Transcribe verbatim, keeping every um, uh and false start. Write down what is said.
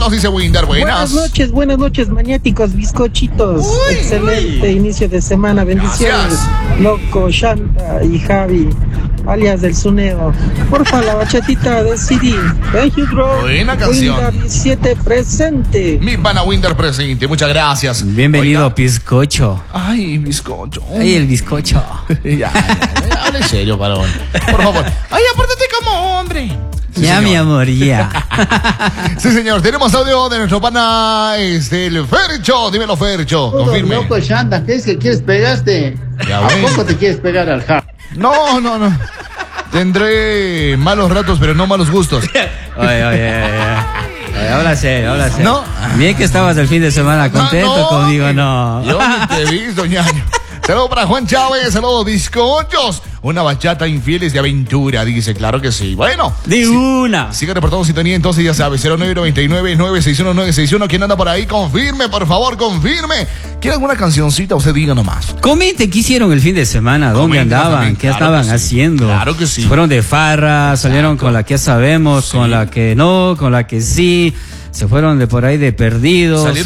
nos dice Winder? Buenas. Buenas noches, buenas noches, maniáticos, bizcochitos. Uy, Excelente uy. inicio de semana, bendiciones. Gracias. Loco, Shanta y Javi, alias del Suneo. Porfa, la bachatita de C D. Thank you, bro. Buena canción. Winda diecisiete presente. Mi pana Winder presente, muchas gracias. Bienvenido, Oiga. bizcocho. Ay, bizcocho. Ay, el bizcocho. Ya, ya, ya, hable en serio, varón. Por favor. Ay, apártate como hombre. Sí, Ya, señor. mi amor, ya. Sí, señor. Tenemos audio de nuestro pana, este, el Fercho. Dímelo, Fercho. Confirme. Loco, Shanda, ¿qué es que quieres pegarte? Ya ¿A ves. poco te quieres pegar al ja? No, no, no. Tendré malos ratos, pero no malos gustos. Oye, oye, oye. Oye, habla serio, habla serio. No. Bien que estabas el fin de semana contento Ah, no, conmigo, que- no. Yo ni te he visto, ñaño. Saludos para Juan Chávez, saludos bizcochos. Una bachata infieles de aventura, dice, claro que sí. Bueno. De sí. una. Sigue reportando sintonía, entonces ya sabes, cero nueve nueve nueve, nueve seis uno, nueve seis uno. ¿Quién anda por ahí? Confirme, por favor, confirme. ¿Quiere alguna cancioncita? Usted diga nomás. Comente qué hicieron el fin de semana, dónde Coméntenos andaban, también, qué claro estaban que sí, haciendo. claro que sí. Se fueron de farra, salieron con la que ya sabemos, Sí. con la que no, con la que sí. Se fueron de por ahí de perdidos. Salieron